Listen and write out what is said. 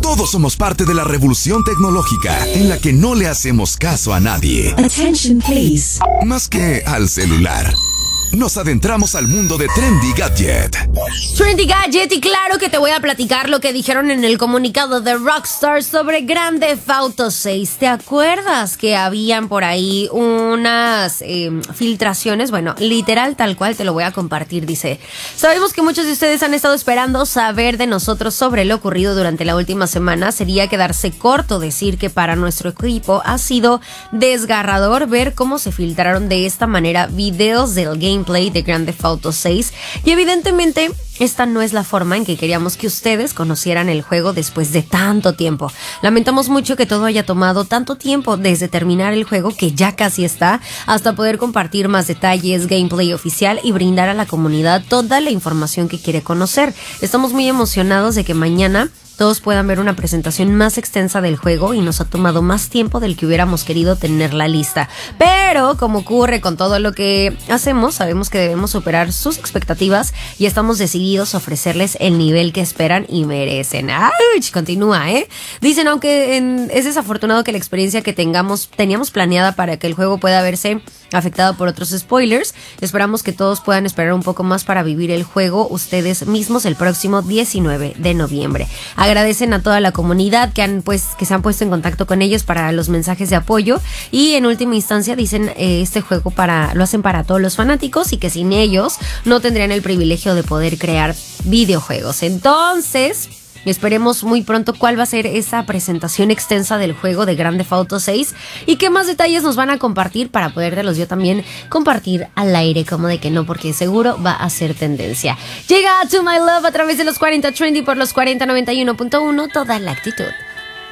Todos somos parte de la revolución tecnológica en la que no le hacemos caso a nadie. Attention, please. Más que al celular. Nos adentramos al mundo de Trendy Gadget. Trendy Gadget, y claro que te voy a platicar lo que dijeron en el comunicado de Rockstar sobre Grand Theft Auto 6. ¿Te acuerdas que habían por ahí unas filtraciones? Bueno, literal tal cual te lo voy a compartir. Dice: sabemos que muchos de ustedes han estado esperando saber de nosotros sobre lo ocurrido durante la última semana. Sería quedarse corto decir que para nuestro equipo ha sido desgarrador ver cómo se filtraron de esta manera videos del gameplay de Grand Theft Auto 6, y evidentemente esta no es la forma en que queríamos que ustedes conocieran el juego después de tanto tiempo. Lamentamos mucho que todo haya tomado tanto tiempo desde terminar el juego, que ya casi está, hasta poder compartir más detalles, gameplay oficial y brindar a la comunidad toda la información que quiere conocer. Estamos muy emocionados de que mañana todos puedan ver una presentación más extensa del juego, y nos ha tomado más tiempo del que hubiéramos querido tenerla lista. Pero, como ocurre con todo lo que hacemos, sabemos que debemos superar sus expectativas y estamos decididos a ofrecerles el nivel que esperan y merecen. ¡Auch! Continúa, Dicen, aunque es desafortunado que la experiencia que teníamos planeada para que el juego pueda verse afectado por otros spoilers, esperamos que todos puedan esperar un poco más para vivir el juego ustedes mismos el próximo 19 de noviembre. Agradecen a toda la comunidad que se han puesto en contacto con ellos para los mensajes de apoyo, y en última instancia dicen este juego lo hacen para todos los fanáticos, y que sin ellos no tendrían el privilegio de poder crear videojuegos. Entonces, esperemos muy pronto cuál va a ser esa presentación extensa del juego de Grand Theft Auto 6 y qué más detalles nos van a compartir para podértelos yo también compartir al aire, como de que no, porque seguro va a ser tendencia. Llega To My Love a través de los 40 Trendy por los 4091.1, toda la actitud.